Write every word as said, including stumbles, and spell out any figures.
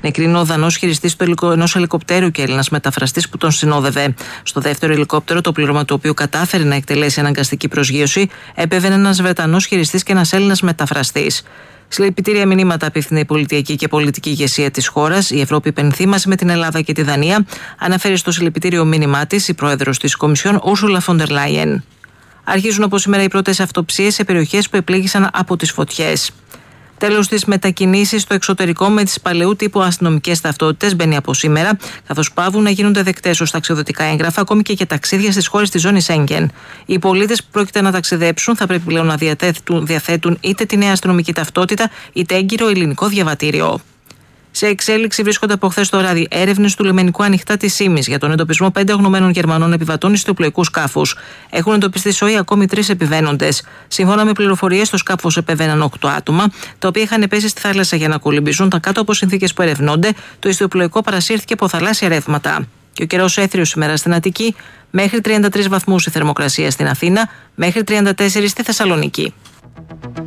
Νεκρίνει ο Δανός χειριστής ενός ελικοπτέρου και Έλληνας μεταφραστής που τον συνόδευε. Στο δεύτερο ελικόπτερο, το πλήρωμα του οποίου κατάφερε να εκτελέσει αναγκαστική προσγείωση, έπεβαινε ένας Βρετανός χειριστής και ένας Έλληνας μεταφραστής. Συλληπιτήρια μηνύματα απίθυνε η πολιτική και πολιτική ηγεσία της χώρας. Η Ευρώπη υπενθύμασε με την Ελλάδα και τη Δανία, αναφέρει στο συλληπιτήριο μήνυμά της η πρόεδρος της Κομισιόν, Ursula von der Leyen. Αρχίζουν από σήμερα οι πρώτες αυτοψίες σε περιοχές που επλήγησαν από τις φωτιές. Τέλος, τις μετακινήσεις στο εξωτερικό με τις παλαιού τύπου αστυνομικές ταυτότητες μπαίνει από σήμερα, καθώς παύουν να γίνονται δεκτές ως ταξιδιωτικά έγγραφα ακόμη και για ταξίδια στις χώρες της ζώνης Σέγγεν. Οι πολίτες που πρόκειται να ταξιδέψουν θα πρέπει πλέον να διαθέτουν, διαθέτουν είτε τη νέα αστυνομική ταυτότητα είτε έγκυρο ελληνικό διαβατήριο. Σε εξέλιξη βρίσκονται από χθες το βράδυ έρευνες του λιμενικού ανοιχτά της Ήμης για τον εντοπισμό πέντε αγνωμένων Γερμανών επιβατών ιστιοπλοϊκού σκάφους. Έχουν εντοπιστεί σοή ακόμη τρεις επιβαίνοντες. Σύμφωνα με πληροφορίες, στο σκάφος επέβαιναν οκτώ άτομα, τα οποία είχαν πέσει στη θάλασσα για να κολυμπήσουν. Τα κάτω από συνθήκες που ερευνώνται, το ιστιοπλοϊκό παρασύρθηκε από θαλάσσια ρεύματα. Και ο καιρός έθριος σήμερα στην Αττική, μέχρι τριάντα τρεις βαθμούς η θερμοκρασία στην Αθήνα, μέχρι τριάντα τέσσερα στη Θεσσαλονίκη.